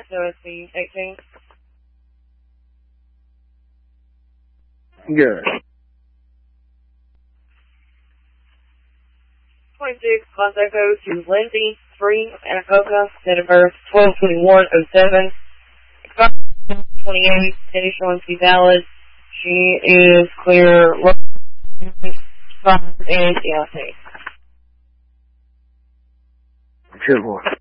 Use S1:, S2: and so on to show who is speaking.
S1: OSC 18.
S2: Good.
S1: 26, Class Echo to Lindsay, 3, Anacoca, date of birth 12/21/07. 28, City showing she's valid. She is clear, and ELC.
S2: 10-4.